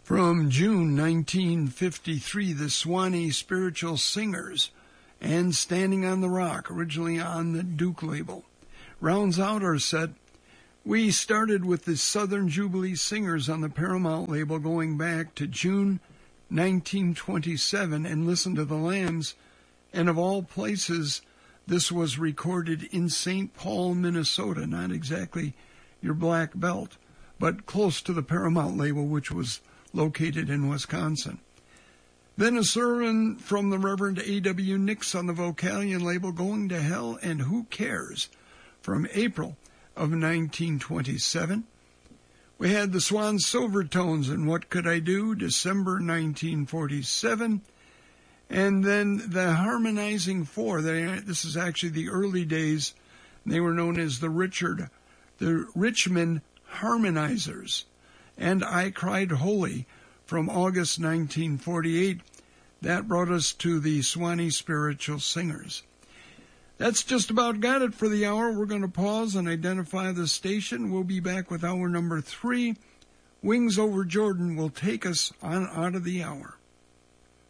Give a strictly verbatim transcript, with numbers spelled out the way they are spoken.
From June nineteen fifty-three, the Swanee Spiritual Singers and Standing on the Rock, originally on the Duke label, rounds out our set. We started with the Southern Jubilee Singers on the Paramount label going back to June nineteen twenty-seven, and Listen to the Lambs. And of all places, this was recorded in Saint Paul, Minnesota, not exactly your Black Belt, but close to the Paramount label, which was located in Wisconsin. Then a sermon from the Reverend A W Nix on the Vocalion label, Going to Hell and Who Cares, from April of nineteen twenty-seven. We had the Swan Silvertones and What Could I Do, December nineteen forty-seven. And then the Harmonizing Four. They, this is actually the early days. They were known as the Richard, the Richmond Harmonizers. And I Cried Holy from August nineteen forty-eight. That brought us to the Swanee Spiritual Singers. That's just about got it for the hour. We're going to pause and identify the station. We'll be back with hour number three. Wings Over Jordan will take us on out of the hour.